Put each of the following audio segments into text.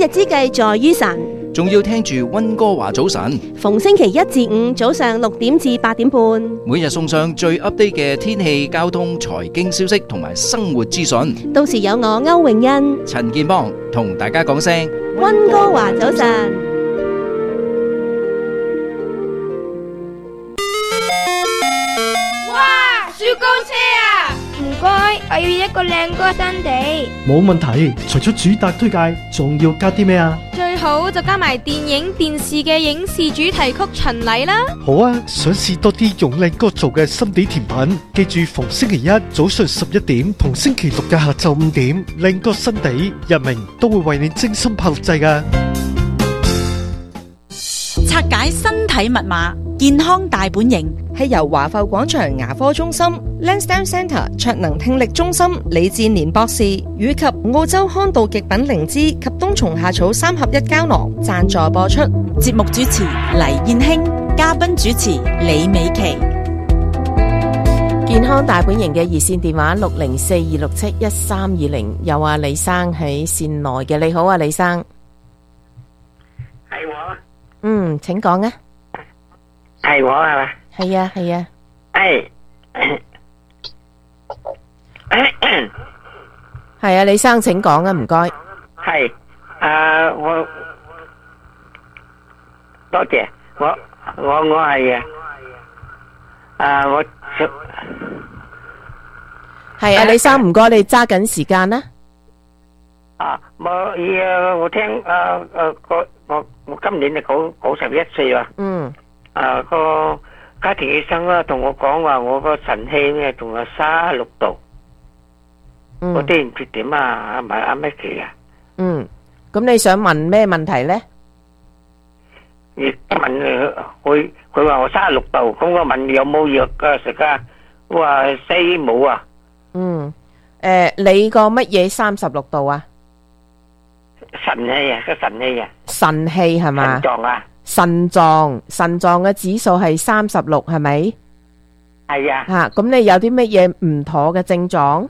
之計在於晨， 仲要聽住溫哥華早晨， 逢星期一至五早上6點至8點半， 每日送上最 update 嘅天氣、交通、財經消息同埋生活資訊。 到時有我歐永欣、 陳健邦同大家講聲溫哥華早晨。 雪糕車啊！唔該，我要一個靚哥新地。 冇問題，除咗主打推介，仲要加啲咩啊？ 最好就加埋電影、電視嘅影視主題曲巡禮啦。 好啊，想試多啲用靚哥做嘅心地甜品，記住逢星期一早上11點同星期六嘅下晝5點，靚哥新地日明都會為你精心拍錄製㗎。 拆解身體密碼，健康大本營係由華埠廣場牙科中心、Lansdowne Centre 卓能聽力中心李志年博士以及澳洲康道極品靈芝及冬蟲夏草3合1膠囊贊助播出。 節目主持黎燕卿，嘉賓主持李美琪。 健康大本營嘅熱線電話604-267-1320，有啊李生喺線內嘅。你好啊李生。 係我。 請講啊。 係我係嘛？ 係啊係啊。係啊，李生請講啊，唔該。 係我多謝我係我係啊，李生唔該，你揸緊時間啦。 我聽我今年就91歲啦。個家庭醫生啦同我講話，我個腎氣咧仲有36度。我都唔知點啊，阿 Micky 啊。 咁你想問咩問題咧？ 你問佢話我36度，咁我問有冇藥食啊？我話西醫冇啊。 你個乜嘢36度啊？ 腎氣啊，個腎氣啊。 腎氣係嘛？ 腎臟啊。 腎臟嘅指數係36，係咪？ 係啊。 咁你有啲乜嘢唔妥嘅症狀？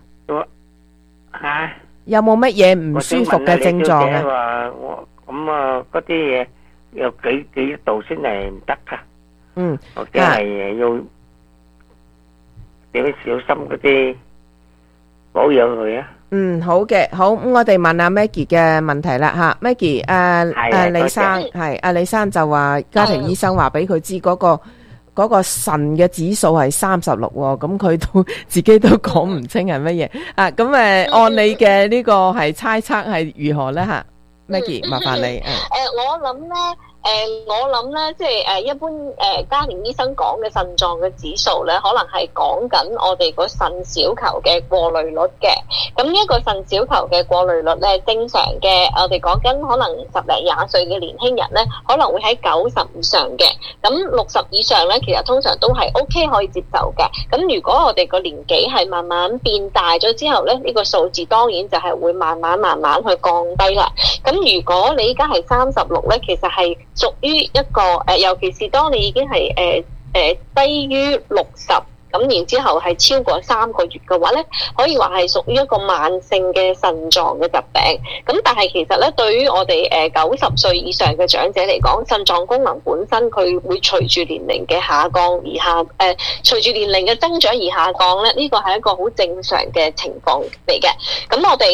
有冇乜嘢唔舒服嘅症狀啊？ 我嗰啲嘢有幾度先係唔得噶。我驚係要點小心嗰啲保養佢啊。 好嘅，好，咁我哋問阿 Maggie 嘅問題啦吓。Maggie，李生係阿李生就話家庭醫生話俾佢知嗰個腎嘅指數係36，咁佢都自己都講唔清係乜嘢啊。咁按你嘅呢個係猜測係如何咧吓？Maggie，麻煩你。 我諗咧，即係一般家庭醫生講嘅腎臟嘅指數咧，可能係講緊我哋個腎小球嘅過濾率嘅。咁呢一個腎小球嘅過濾率咧，正常嘅，我哋講緊可能10零20歲嘅年輕人咧，可能會喺90以上嘅。咁60以上咧，其實通常都係 OK 可以接受嘅。咁如果我哋個年紀係慢慢變大咗之後咧，呢個數字當然就係會慢慢去降低啦。咁如果你依家係36咧，其實係屬於一個尤其是當你已經係低於60，咁然之後係超過3個月嘅話咧，可以話係屬於一個慢性嘅腎臟嘅疾病。咁但係其實咧，對於我哋90歲以上嘅長者嚟講，腎臟功能本身佢會隨住年齡嘅下降隨住年齡嘅增長而下降咧，呢個係一個好正常嘅情況嚟嘅。咁我哋